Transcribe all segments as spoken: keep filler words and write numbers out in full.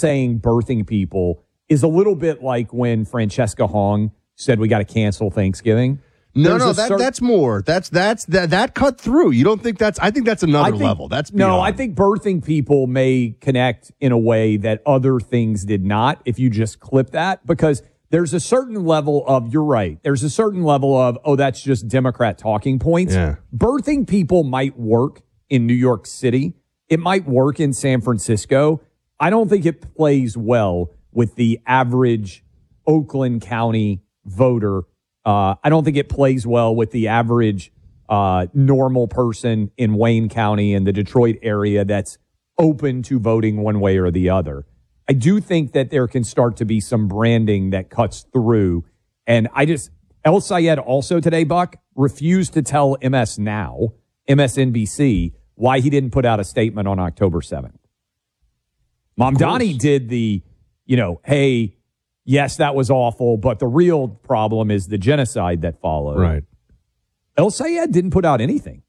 saying birthing people is a little bit like when Francesca Hong said we got to cancel Thanksgiving. No, There's no, that, certain, that's more. That's that's that that cut through. You don't think that's? I think that's another think, level. That's no. beyond. I think birthing people may connect in a way that other things did not. If you just clip that, because there's a certain level of, you're right. There's a certain level of, oh, that's just Democrat talking points. Yeah. Birthing people might work in New York City. It might work in San Francisco. I don't think it plays well with the average Oakland County voter. Uh, I don't think it plays well with the average uh, normal person in Wayne County and the Detroit area that's open to voting one way or the other. I do think that there can start to be some branding that cuts through. And I just, El Sayed also today, Buck, refused to tell M S Now, M S N B C, why he didn't put out a statement on October seventh. Mamdani did the, you know, hey, yes, that was awful, but the real problem is the genocide that followed. Right. El Sayed didn't put out anything.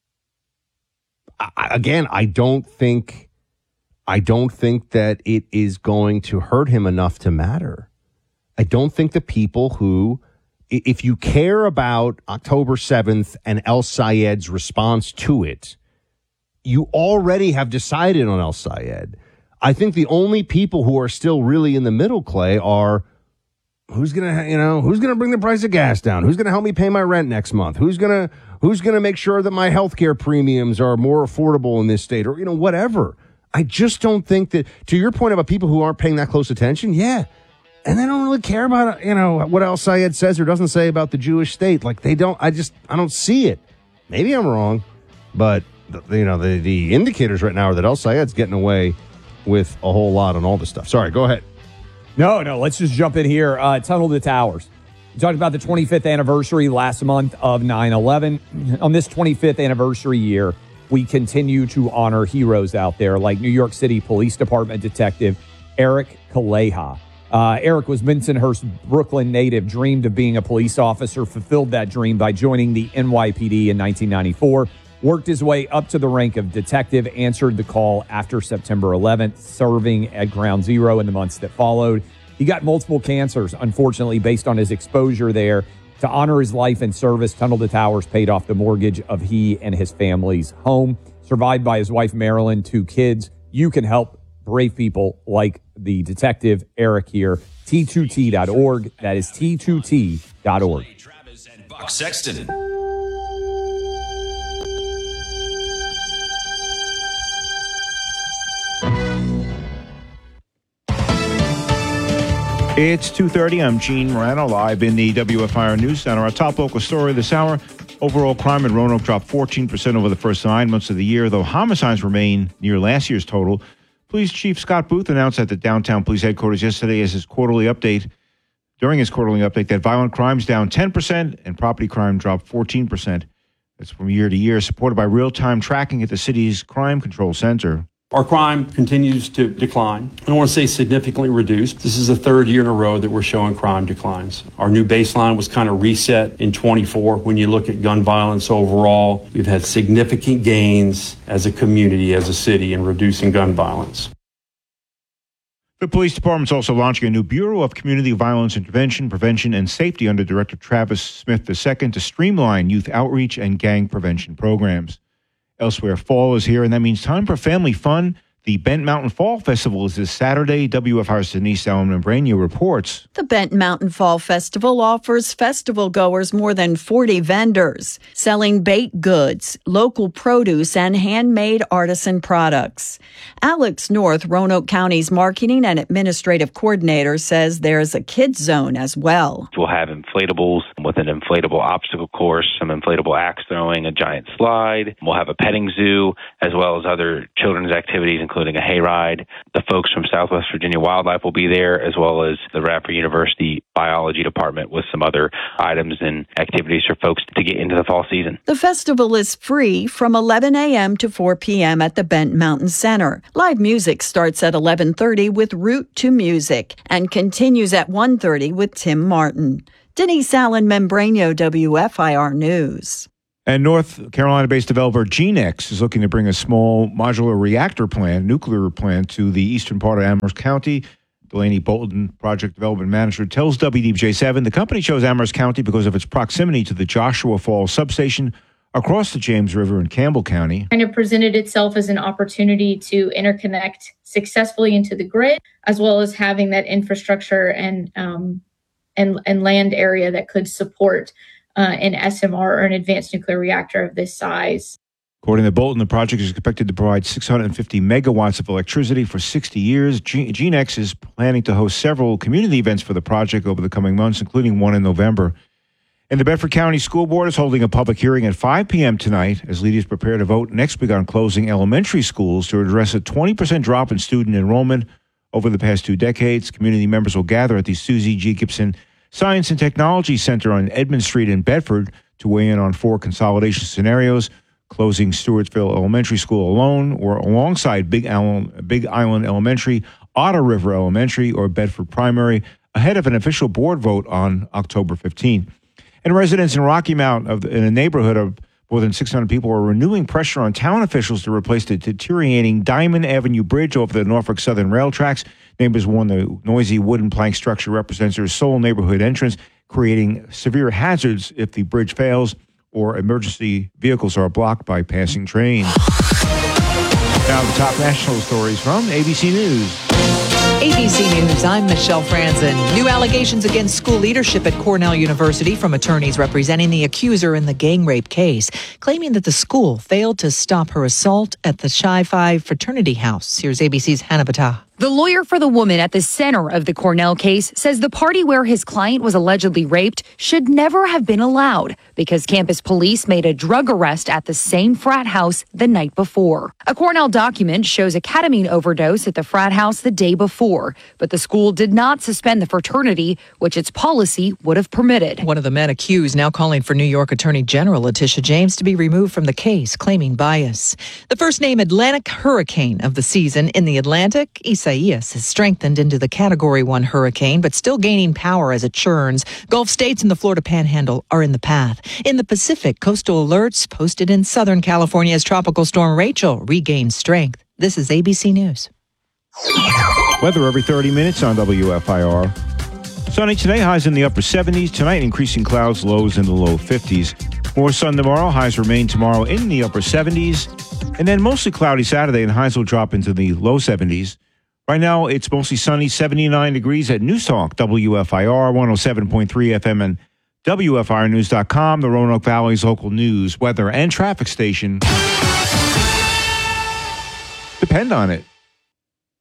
I, again, I don't think, I don't think that it is going to hurt him enough to matter. I don't think the people who, if you care about October seventh and El Sayed's response to it, you already have decided on El Sayed. I think the only people who are still really in the middle, Clay, are who's going to, you know, who's going to bring the price of gas down? Who's going to help me pay my rent next month? Who's going to, who's going to make sure that my healthcare premiums are more affordable in this state, or, you know, whatever. I just don't think that, to your point about people who aren't paying that close attention. Yeah. And they don't really care about, you know, what El Sayed says or doesn't say about the Jewish state. Like, they don't, I just, I don't see it. Maybe I'm wrong, but the, you know, the, the indicators right now are that El Sayed's getting away with a whole lot on all this stuff. Sorry, go ahead. No, no, let's just jump in here. Uh, Tunnel to Towers. We talked about the twenty-fifth anniversary last month of nine eleven. On this twenty-fifth anniversary year, we continue to honor heroes out there like New York City Police Department Detective Eric Kaleha. Uh, Eric was Bensonhurst, Brooklyn native, dreamed of being a police officer, fulfilled that dream by joining the N Y P D in nineteen ninety-four. Worked his way up to the rank of detective, answered the call after September eleventh, serving at Ground Zero in the months that followed. He got multiple cancers, unfortunately, based on his exposure there. To honor his life and service, Tunnel to Towers paid off the mortgage of he and his family's home. Survived by his wife, Marilyn, two kids. You can help brave people like the detective Eric here. T two T dot org. That is T two T dot org. Travis and Buck Sexton. It's two thirty. I'm Gene Morano, live in the W F I R News Center. Our top local story this hour: overall crime in Roanoke dropped fourteen percent over the first nine months of the year, though homicides remain near last year's total. Police Chief Scott Booth announced at the downtown police headquarters yesterday as his quarterly update, during his quarterly update, that violent crimes down ten percent and property crime dropped fourteen percent. That's from year to year, supported by real-time tracking at the city's crime control center. Our crime continues to decline. I don't want to say significantly reduced. This is the third year in a row that we're showing crime declines. Our new baseline was kind of reset in twenty-four. When you look at gun violence overall, we've had significant gains as a community, as a city, in reducing gun violence. The police department's also launching a new Bureau of Community Violence Intervention, Prevention, and Safety under Director Travis Smith the Second to streamline youth outreach and gang prevention programs. Elsewhere, fall is here, and that means time for family fun. The Bent Mountain Fall Festival is this Saturday. W F I R's Denise Allen-Membrano reports. The Bent Mountain Fall Festival offers festival goers more than forty vendors selling baked goods, local produce, and handmade artisan products. Alex North, Roanoke County's marketing and administrative coordinator, says there's a kids zone as well. We'll have inflatables with an inflatable obstacle course, some inflatable axe throwing, a giant slide. We'll have a petting zoo, as well as other children's activities, including a hayride. The folks from Southwest Virginia Wildlife will be there, as well as the Radford University Biology Department with some other items and activities for folks to get into the fall season. The festival is free from eleven a.m. to four p.m. at the Bent Mountain Center. Live music starts at eleven thirty with Root to Music and continues at one thirty with Tim Martin. Denise Allen-Membrano, W F I R News. And North Carolina-based developer GeneX is looking to bring a small modular reactor plant, nuclear plant, to the eastern part of Amherst County. Delaney Bolton, project development manager, tells W D J seven the company chose Amherst County because of its proximity to the Joshua Falls substation across the James River in Campbell County. Kind of presented itself as an opportunity to interconnect successfully into the grid, as well as having that infrastructure and um, and, and land area that could support Uh, an S M R or an advanced nuclear reactor of this size. According to Bolton, the project is expected to provide six hundred fifty megawatts of electricity for sixty years. G- GeneX is planning to host several community events for the project over the coming months, including one in November. And the Bedford County School Board is holding a public hearing at five p.m. tonight as leaders prepare to vote next week on closing elementary schools to address a twenty percent drop in student enrollment over the past two decades. Community members will gather at the Susie G. Gibson Science and Technology Center on Edmond Street in Bedford to weigh in on four consolidation scenarios: closing Stewartsville Elementary School alone or alongside Big Island, Big Island Elementary, Otter River Elementary, or Bedford Primary, ahead of an official board vote on October fifteenth. And residents in Rocky Mount, of the, in a neighborhood of more than six hundred people, are renewing pressure on town officials to replace the deteriorating Diamond Avenue Bridge over the Norfolk Southern rail tracks. Neighbors warn the noisy wooden plank structure represents their sole neighborhood entrance, creating severe hazards if the bridge fails or emergency vehicles are blocked by passing trains. Now the top national stories from A B C News. A B C News, I'm Michelle Franzen. New allegations against school leadership at Cornell University from attorneys representing the accuser in the gang rape case, claiming that the school failed to stop her assault at the Chi Phi fraternity house. Here's A B C's Hannah Battah. The lawyer for the woman at the center of the Cornell case says the party where his client was allegedly raped should never have been allowed because campus police made a drug arrest at the same frat house the night before. A Cornell document shows a ketamine overdose at the frat house the day before, but the school did not suspend the fraternity, which its policy would have permitted. One of the men accused now calling for New York Attorney General Letitia James to be removed from the case, claiming bias. The first name Atlantic hurricane of the season in the Atlantic, Isaias has strengthened into the Category one hurricane, but still gaining power as it churns. Gulf states and the Florida Panhandle are in the path. In the Pacific, coastal alerts posted in Southern California as Tropical Storm Rachel regains strength. This is A B C News. Weather every thirty minutes on W F I R. Sunny today, highs in the upper seventies. Tonight, increasing clouds, lows in the low fifties. More sun tomorrow, highs remain tomorrow in the upper seventies. And then mostly cloudy Saturday, and highs will drop into the low seventies. Right now, it's mostly sunny, seventy-nine degrees at News Talk, W F I R, one oh seven point three F M and W F I R news dot com, the Roanoke Valley's local news, weather, and traffic station. Depend on it.